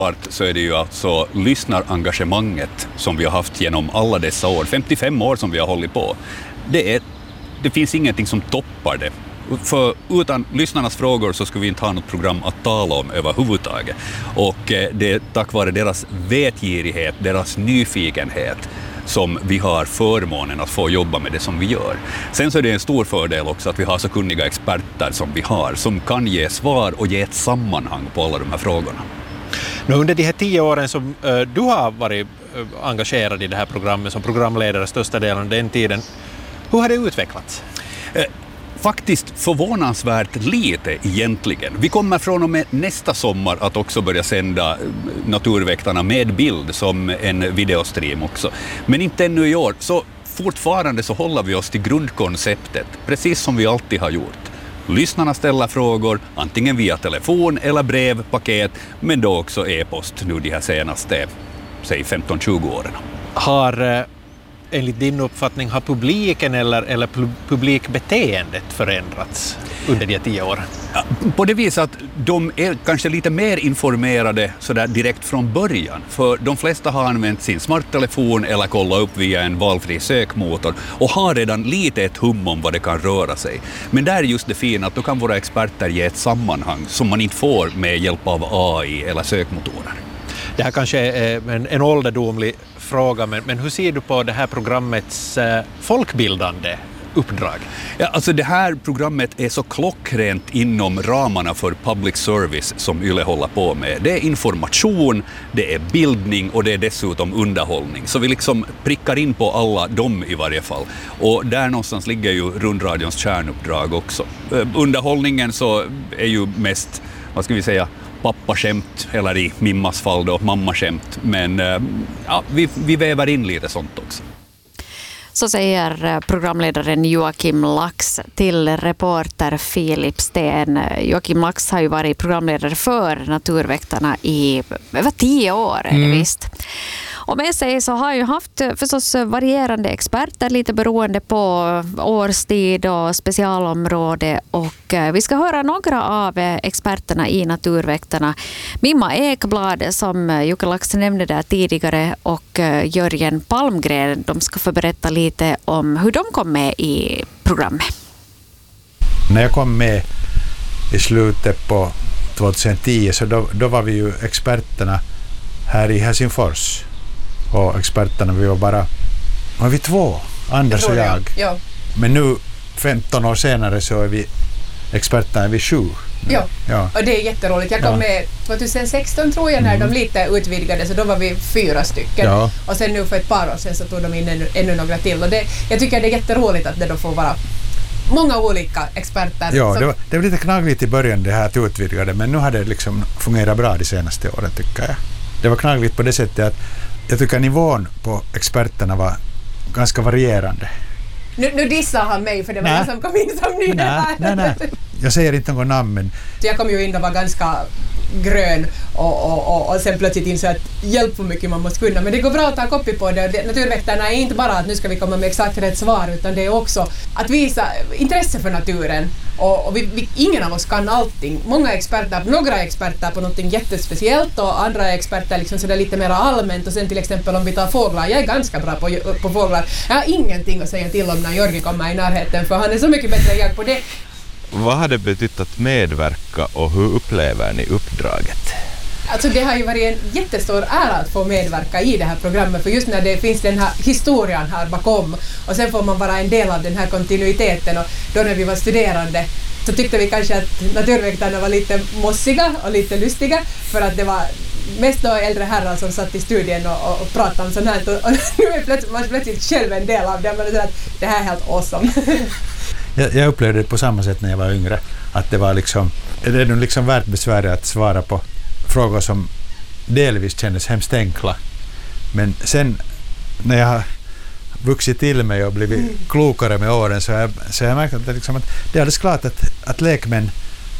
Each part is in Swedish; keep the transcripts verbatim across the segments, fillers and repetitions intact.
så är det ju alltså lyssnarengagemanget som vi har haft genom alla dessa år, femtiofem år som vi har hållit på. Det, är, det finns ingenting som toppar det. För utan lyssnarnas frågor så skulle vi inte ha något program att tala om överhuvudtaget. Och det är tack vare deras vetgirighet, deras nyfikenhet som vi har förmånen att få jobba med det som vi gör. Sen så är det en stor fördel också att vi har så kunniga experter som vi har, som kan ge svar och ge ett sammanhang på alla de här frågorna. Nu under de här tio åren som uh, du har varit uh, engagerad i det här programmet som programledare största delen av den tiden, hur har det utvecklats? Uh, Faktiskt förvånansvärt lite egentligen. Vi kommer från och med nästa sommar att också börja sända Naturväktarna med bild som en videostream också. Men inte ännu i år. Så fortfarande så håller vi oss till grundkonceptet, precis som vi alltid har gjort. Lyssnarna ställer frågor, antingen via telefon eller brev, paket, men då också e-post nu de här senaste, säg femton tjugo åren. Har enligt din uppfattning har publiken eller, eller publikbeteendet förändrats under de tio åren? Ja, på det viset att de är kanske lite mer informerade så där direkt från början. För de flesta har använt sin smarttelefon eller kollat upp via en valfri sökmotor och har redan lite ett hum om vad det kan röra sig. Men där är just det fina att då kan våra experter ge ett sammanhang som man inte får med hjälp av A I eller sökmotorer. Det här kanske är en, en ålderdomlig fråga, men, men hur ser du på det här programmets eh, folkbildande uppdrag? Ja, alltså det här programmet är så klockrent inom ramarna för public service som Yle håller på med. Det är information, det är bildning och det är dessutom underhållning. Så vi liksom prickar in på alla dem i varje fall. Och där någonstans ligger ju rundradions kärnuppdrag också. Underhållningen så är ju mest, vad ska vi säga, pappaskämt, eller i Mimmas fall då mammaskämt, men ja, vi, vi väver in lite sånt också. Så säger programledaren Joakim Lax till reporter Filip Sten. Joakim Lax har ju varit programledare för Naturväktarna i över tio år, är det mm. visst. Och med sig så har ju haft förstås varierande experter lite beroende på årstid och specialområde, och vi ska höra några av experterna i Naturväktarna. Mimma Ekblad, som Jukka Lax nämnde där tidigare, och Jörgen Palmgren, de ska få berätta lite om hur de kom med i programmet. När jag kom med i slutet på tjugohundratio så då, då var vi ju experterna här i Helsingfors. Och experterna, vi var bara var vi två, Anders och jag. jag. Ja. Men nu, femton år senare, så är vi experterna, är vi sju. Ja. ja, och det är jätteroligt. Jag kom ja. med tjugohundrasexton tror jag när mm. de lite utvidgade, så då var vi fyra stycken. Ja. Och sen nu för ett par år sedan så tog de in ännu, ännu några till. Och det, jag tycker det är jätteroligt att det då får vara många olika experter. Ja, som... det, var, det var lite knagligt i början det här att utvidgade, men nu har det liksom fungerat bra de senaste åren, tycker jag. Det var knagligt på det sättet att jag tycker nivån på experterna var ganska varierande. Nu, nu dissar han mig för det var jag som kom in som ny här. Nej, nej. Jag säger inte någon namn, men... Jag kom ju in och var ganska grön och, och, och, och sen plötsligt insåg att hjälp hur mycket man måste kunna. Men det går bra att ta kopi på det. Naturväktarna är inte bara att nu ska vi komma med exakt rätt svar, utan det är också att visa intresse för naturen. Och, och vi, vi, ingen av oss kan allting. Många experter, några är experter på något jättespeciellt och andra är experter liksom sådär lite mer allmänt. Och sen till exempel om vi tar fåglar, jag är ganska bra på, på fåglar. Jag har ingenting att säga till om när Jörgen kommer i närheten, för han är så mycket bättre än jag på det. Vad har det betytt att medverka och hur upplever ni uppdraget? Alltså det har ju varit en jättestor ära att få medverka i det här programmet, för just när det finns den här historien här bakom och sen får man vara en del av den här kontinuiteten, och då när vi var studerande så tyckte vi kanske att Naturväktarna var lite mossiga och lite lustiga, för att det var mest då äldre herrar som satt i studien och, och, och pratade om sånt här, och, och nu är plötsligt, man plötsligt själv en del av det, men det, att det här är helt awesome. Jag, jag upplevde det på samma sätt när jag var yngre, att det var liksom, det är nog liksom värt besväret att svara på frågor som delvis kändes hemskt enkla. Men sen när jag har vuxit till mig och blivit mm. klokare med åren, så har jag, så jag märkt att det, liksom, att det är alldeles klart att, att lekmän,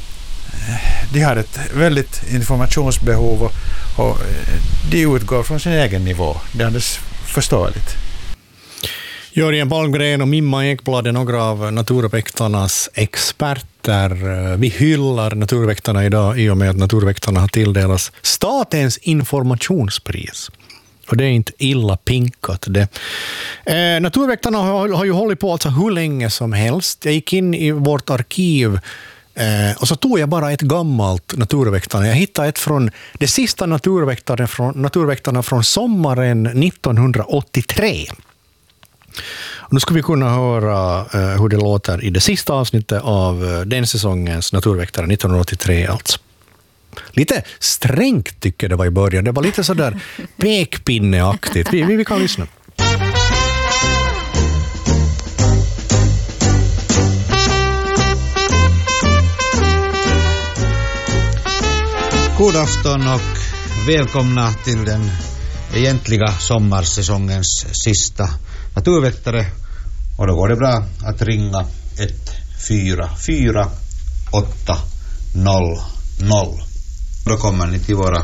de har ett väldigt informationsbehov och, och de utgår från sin egen nivå. Det är alldeles förståeligt. Jörgen Palmgren och Mimma Ekblad är några av Naturväktarnas experter. Naturväktar. Vi hyllar Naturväktarna idag i och med att Naturväktarna har tilldelats statens informationspris. Och det är inte illa pinkat det. Eh, Naturväktarna har, har ju hållit på alltså hur länge som helst. Jag gick in i vårt arkiv eh, och så tog jag bara ett gammalt Naturväktarna. Jag hittade ett från det sista Naturväktarna från, Naturväktarna från sommaren nittonhundraåttiotre. Och nu ska vi kunna höra eh, hur det låter i det sista avsnittet av eh, den säsongens Naturväktare nittonhundraåttiotre alltså. Lite strängt tycker det var i början. Det var lite sådär pekpinneaktigt. Vi, vi, vi kan lyssna. God afton och välkomna till den egentliga sommarsäsongens sista Naturväktare. Och då går det bra att ringa ett fyra fyra åtta noll noll. Då kommer ni till våra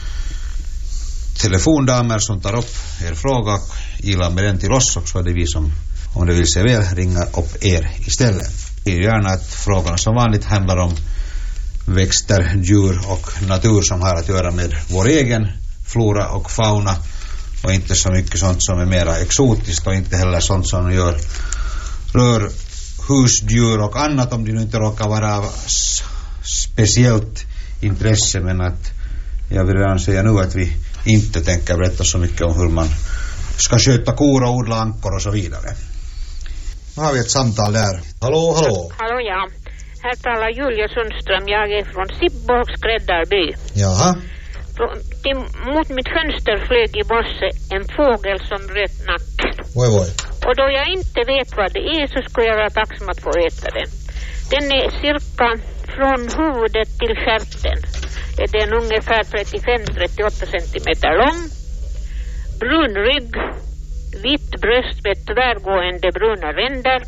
telefondamer som tar upp er fråga och gillar med den till oss, och så är det vi som, om det vill sig väl, ringar upp er istället. Det är gärna att frågorna som vanligt handlar om växter, djur och natur som har att göra med vår egen flora och fauna, och inte så mycket sånt som är mera exotiskt, och inte heller sånt som gör, rör husdjur och annat, om det nu inte råkar vara av speciellt intresse. Men att jag vill redan säga nu att vi inte tänker berätta så mycket om hur man ska sköta kor och odla ankor och så vidare. Nu har vi ett samtal där. Hallå, hallå. Hallå, ja. Här talar Julia Sundström. Jag är från Sibbo och Skräddarby. Jaha. Till, mot mitt fönster flög i morse en fågel som bröt nacken. Oj, oj. Och då jag inte vet vad det är så skulle jag vara tacksam att få veta det. Den är cirka från huvudet till stjärten. Är den ungefär trettiofem till trettioåtta centimeter lång. Brun rygg. Vitt bröst med tvärgående bruna ränder.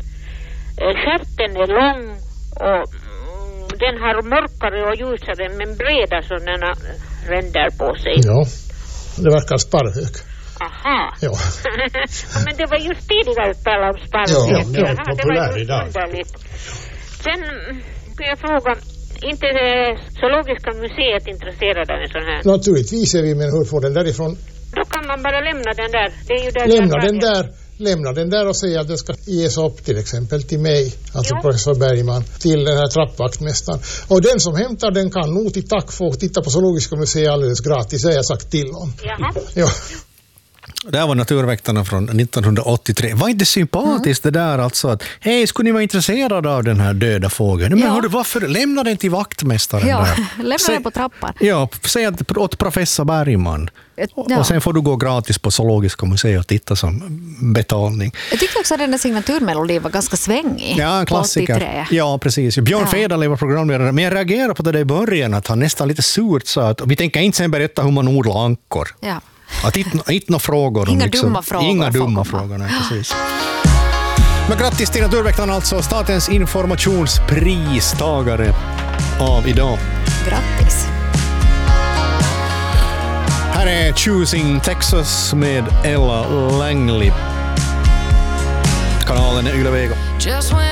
Stjärten är lång och den har mörkare och ljusare men breda sådana ränder på sig. Ja, det verkar sparvhök. Aha. Ja. Ja, men det var just tidigare tal om sparvhök. Ja, det var Aha, populär det idag. Underligt. Sen kan jag fråga, inte Zoologiska museet intresserade av en sån här? Naturligtvis är vi, men hur får den därifrån? Då kan man bara lämna den där. Det är ju där Lämna där den där. Lämna den där och säga att den ska ges upp till exempel till mig, alltså jo. professor Bergman, till den här trappvaktmästaren. Och den som hämtar den kan nog till tack få titta på Zoologiska museet alldeles gratis, det har jag sagt till om. Jaha. Ja. Det var Naturväktarna från nittonhundraåttiotre. Var inte sympatiskt mm. det där alltså att hej, skulle ni vara intresserade av den här döda fågeln? Men ja. hördu, varför lämna den till vaktmästaren ja, där? lämna Sä- den på trappan. Ja, säg att åt professor Bergman. Ja. Och sen får du gå gratis på Zoologiska museet och titta som betalning. Jag tyckte också att den där signaturmelodin var ganska svängig. Ja, en klassiker. Ja, precis. Björn ja. Federley var programledare. Men jag reagerade på det där i början att han nästan lite surt sa att vi tänker inte sen berätta hur man odlar ankor. Ja. Att inte, inte några frågor. Inga liksom, dumma frågor. Inga dumma frågor, nej, precis. Men grattis till Naturväktarna, alltså statens informationspristagare av idag. Grattis. Här är Choosing Texas med Ella Langley. Kanalen är Yle Vega.